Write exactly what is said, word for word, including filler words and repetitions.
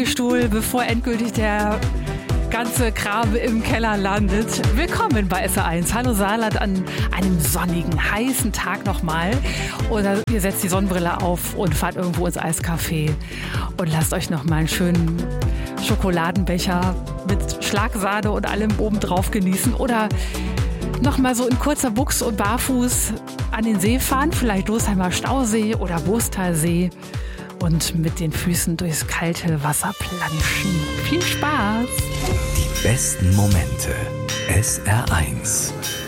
Liegestuhl, bevor endgültig der ganze Kram im Keller landet. Willkommen bei S R eins. Hallo Saarland an einem sonnigen, heißen Tag nochmal. Oder ihr setzt die Sonnenbrille auf und fahrt irgendwo ins Eiscafé und lasst euch nochmal einen schönen Schokoladenbecher mit Schlagsahne und allem obendrauf genießen. Oder nochmal so in kurzer Buchs und barfuß an den See fahren. Vielleicht Losheimer Stausee oder Wursttalsee. Und mit den Füßen durchs kalte Wasser planschen. Viel Spaß! Die besten Momente. S R eins.